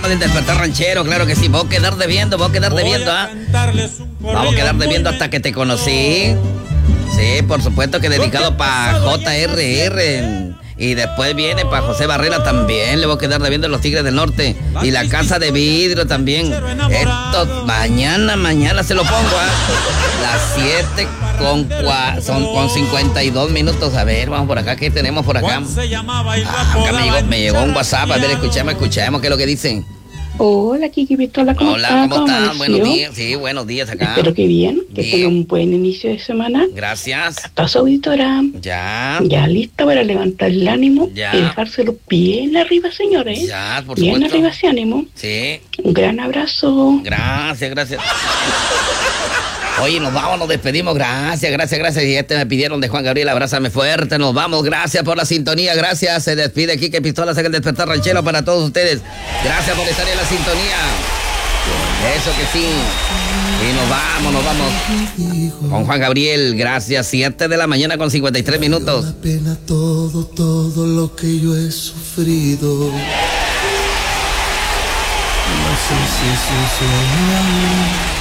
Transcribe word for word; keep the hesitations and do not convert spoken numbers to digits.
mañana del Despertar Ranchero, claro que sí. Vos quedar debiendo, vos quedar debiendo, ¿ah? Vamos a quedar debiendo hasta que te conocí. Sí, por supuesto que dedicado para J R R. Y después viene para José Barrera también. Le voy a quedar debiendo los Tigres del Norte. Y la Casa de Vidrio también. Esto, mañana, mañana se lo pongo, ¿ah? Las siete con, cua, son con cincuenta y dos minutos. A ver, vamos por acá. ¿Qué tenemos por acá? Ah, acá me llegó, me llegó un WhatsApp. A ver, escuchemos, escuchemos qué es lo que dicen. Hola, Kiki Pistola, ¿cómo Hola, estás? ¿cómo estás? ¿Cómo Buenos días, sí, buenos días acá. Espero que bien, que Bien. tenga un buen inicio de semana. Gracias. A su auditora, Ya. ya lista para levantar el ánimo Ya. y dejárselo bien arriba, señores. Ya, por bien supuesto. arriba ese ánimo. Sí. Un gran abrazo. Gracias, gracias. Oye, nos vamos, nos despedimos. Gracias, gracias, gracias. Y este me pidieron de Juan Gabriel, abrázame fuerte. Nos vamos, gracias por la sintonía. Gracias. Se despide Kike Pistola, saca el Despertar Ranchero para todos ustedes. Gracias por estar en la sintonía. Eso que sí. Y nos vamos, nos vamos. Con Juan Gabriel, gracias. siete de la mañana con cincuenta y tres minutos. La pena todo, todo lo que yo he sufrido. No sé si es un sueño.